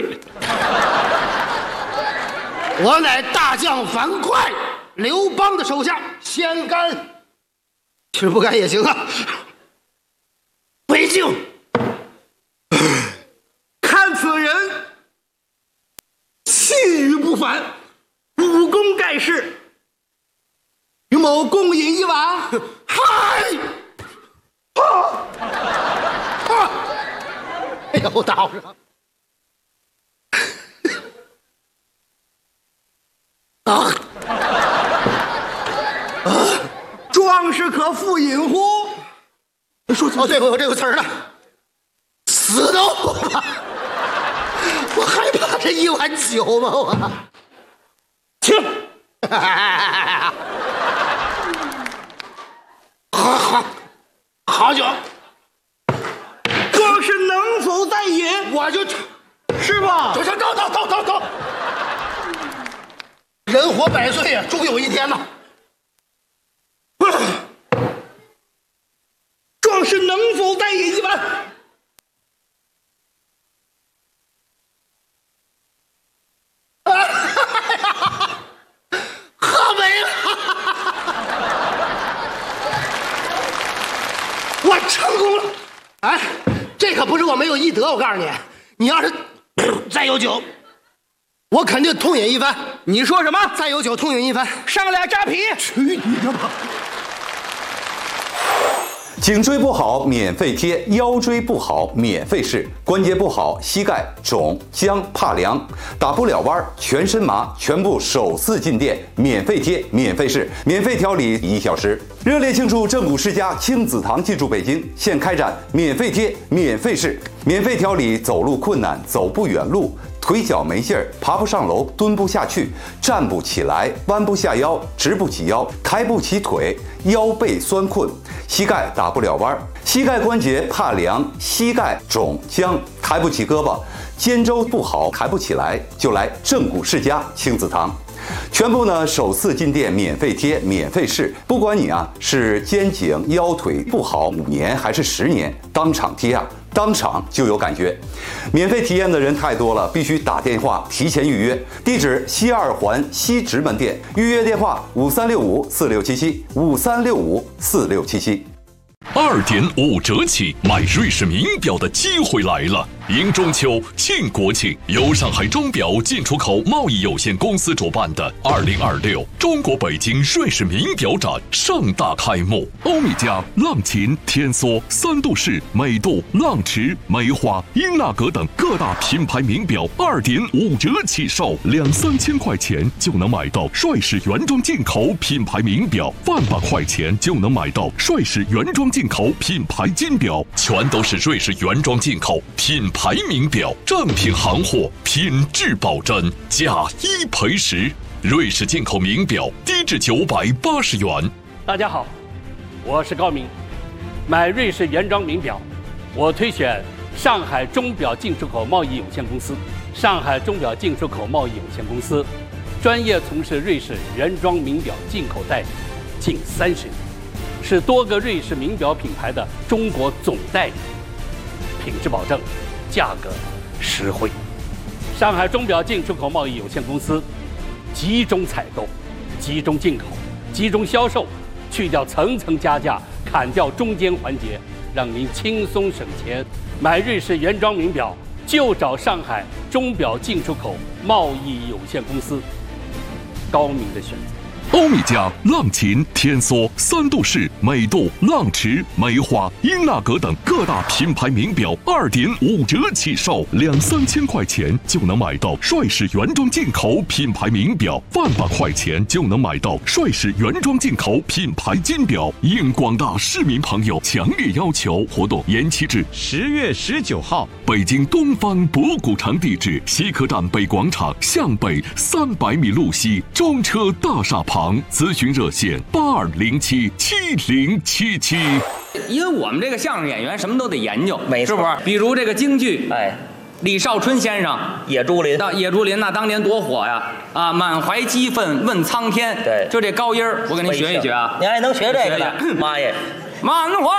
我乃大将樊哙，刘邦的手下，先干，其实不干也行啊。北境，看此人气宇不凡，武功盖世，与某共饮一碗。嗨！又倒上。壮士可复饮乎？你说哦，对，我有这个词儿了，死都不怕。我害怕这一碗酒吗？我请，好酒。壮士能否再饮？我就，是吧？走，人活100岁呀，终有一天呐。壮士能否再饮一碗？喝没了！我成功了！哎，这可不是我没有医德，我告诉你，你要是再有酒，我肯定痛饮一番。 你说什么？ 再有酒，痛饮一番。 上俩扎啤！ 去你的吧！ 颈椎不好免费贴，腰椎不好免费试，关节不好膝盖肿僵怕凉打不了弯全身麻，全部首次进店免费贴免费试，免费调理1小时。热烈庆祝正骨世家亲子堂进驻北京，现开展免费贴免费试，免费调理走路困难走不远路，腿脚没劲儿，爬不上楼，蹲不下去，站不起来，弯不下腰，直不起腰，抬不起腿，腰背酸困，膝盖打不了弯，膝盖关节怕凉，膝盖肿僵，抬不起胳膊，肩周不好，抬不起来，就来正骨世家亲子堂。全部呢首次进店免费贴免费试，不管你是肩颈腰腿不好5年还是10年，当场贴当场就有感觉。免费体验的人太多了，必须打电话提前预约。地址西2环西直门店，预约电话5365467753654677。 2.5折起买瑞士名表的机会来了！迎中秋庆国庆，由上海钟表进出口贸易有限公司主办的2026中国北京瑞士名表展盛大开幕。欧米茄、浪琴、天梭、三度式、美度、浪驰、梅花、英纳格等各大品牌名表2.5折起售，2-3千块钱就能买到帅士原装进口品牌名表，100块钱就能买到帅士原装进口品牌金表，全都是瑞士原装进口品牌名表，正品行货，品质保真，价1赔10。瑞士进口名表低至980元。 大家好，我是高明。买瑞士原装名表，我推选上海钟表进出口贸易有限公司。上海钟表进出口贸易有限公司专业从事瑞士原装名表进口代理近30年，是多个瑞士名表品牌的中国总代理，品质保证，价格实惠。上海钟表进出口贸易有限公司集中采购、集中进口、集中销售，去掉层层加价，砍掉中间环节，让您轻松省钱。买瑞士原装名表就找上海钟表进出口贸易有限公司，高明的选择。 欧米茄、浪琴、天梭、三度式、美度、浪驰、梅花、英纳格等各大品牌名表2.5折起售，2-3千块钱就能买到帅士原装进口品牌名表，100块钱就能买到帅士原装进口品牌金表。应广大市民朋友强烈要求，活动延期至 10月19号。 北京东方博古城地址：西客站北广场向北300米路西中车大厦旁。咨询热线82077077。 因为我们这个相声演员什么都得研究，是不是？比如这个京剧，李少春先生， 野猪林， 那当年多火呀！啊，满怀激愤问苍天。 对， 就这高音儿，我给您学一学啊。 你还能学这个呢？妈耶！ 满怀